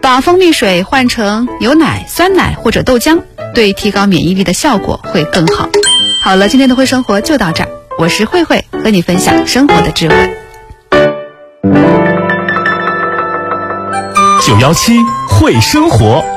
把蜂蜜水换成牛奶、酸奶或者豆浆，对提高免疫力的效果会更好。好了，今天的会生活就到这儿，我是慧慧，和你分享生活的智慧。 917会生活。